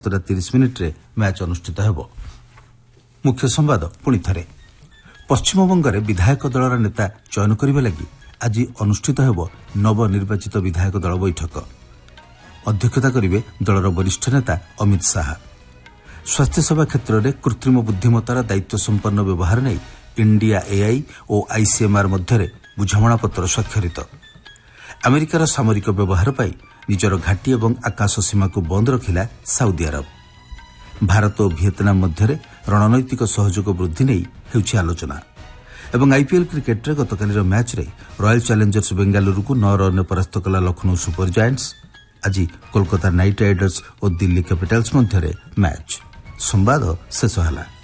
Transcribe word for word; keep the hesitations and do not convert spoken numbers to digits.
सातटा तीस मिनिट्रे मैच अनुष्ठित हेब। मुख्य संवाद पुणी थरे। पश्चिमबंगरे विधायक दलर नेता चयन करने लगी आज अनुष्ठित हेब नवनिर्वाचित विधायक दल बैठक। अध्यक्षता करेंगे दलर वरिष्ठ नेता अमित शाह। स्वास्थ्य सेवा क्षेत्र में कृत्रिम बुद्धिमत्तार दायित्व संपन्न व्यवहार नहीं इंडिया एआई और आईसीएमआर मध्य बुझामणा पत्र स्वाक्षरित। अमेरिकार सामरिक व्यवहार पर निजर घाटी और आकाश सीमा को बंद रखिला साउदी अरब। भारत और वियतनाम मध्य रणनैतिक सहयोग वृद्धि नहीं हेउछि आलोचना। एवं आईपीएल क्रिकेट रे गतकालीर मैच रे रॉयल चैलेंजर्स बेंगालुरु को नौ रन परास्त कला लखनऊ सुपर जायंट्स। आज कोलकाता नाइट राइडर्स और दिल्ली कैपिटल्स मध्य मैच। संवाद शेष होला।